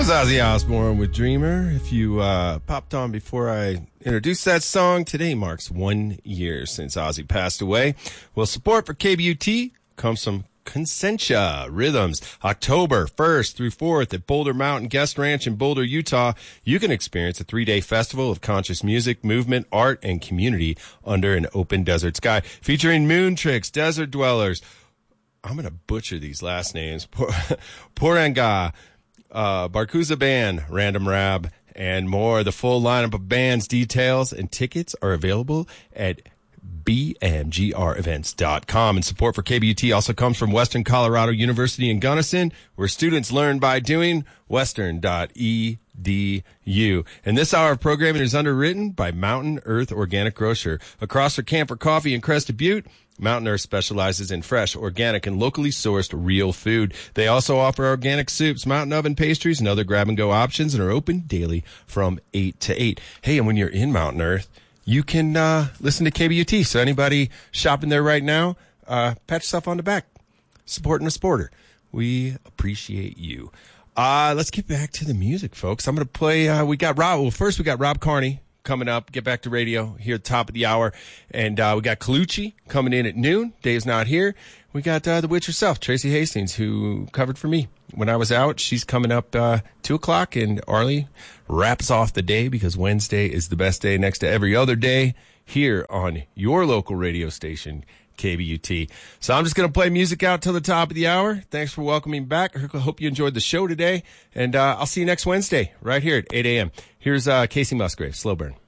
Ozzy Osbourne with Dreamer. If you popped on before I introduced that song, today marks 1 year since Ozzy passed away. Well, support for KBUT comes from Consentia Rhythms. October 1st through 4th at Boulder Mountain Guest Ranch in Boulder, Utah, you can experience a 3-day festival of conscious music, movement, art, and community under an open desert sky, featuring Moon Tricks, Desert Dwellers. I'm going to butcher these last names. Poranga, Barcuza Band, Random Rab, and more. The full lineup of bands, details, and tickets are available at bmgrevents.com. And support for KBUT also comes from Western Colorado University in Gunnison, where students learn by doing, western.edu. And this hour of programming is underwritten by Mountain Earth Organic Grocer. Across from Camper Coffee in Crested Butte, Mountain Earth specializes in fresh, organic, and locally sourced real food. They also offer organic soups, mountain oven pastries, and other grab-and-go options, and are open daily from 8 to 8. Hey, and when you're in Mountain Earth, you can listen to KBUT. So anybody shopping there right now, pat yourself on the back. Supporting a supporter. We appreciate you. Let's get back to the music, folks. I'm going to play, we got Rob Carney coming up, get back to radio here at the top of the hour. And we got Colucci coming in at noon. Dave's not here. We got the witch herself, Tracy Hastings, who covered for me when I was out. She's coming up 2 o'clock, and Arlie wraps off the day because Wednesday is the best day next to every other day here on your local radio station, KBUT. So I'm just going to play music out till the top of the hour. Thanks for welcoming back. I hope you enjoyed the show today, and I'll see you next Wednesday right here at 8 a.m. Here's Casey Musgrave, Slow Burn.